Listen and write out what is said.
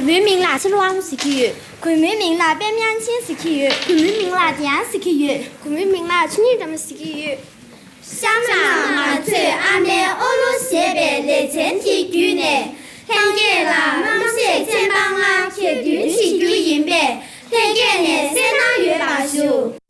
昆明明啦是乱是去， 昆明明啦边面青是去， 昆明明啦点是去， 昆明明啦去你怎么是去？ 香港嘛，最安排俄罗斯边的整体区内，看见了某些前方啊，去对起对应呗，看见呢相当于把手。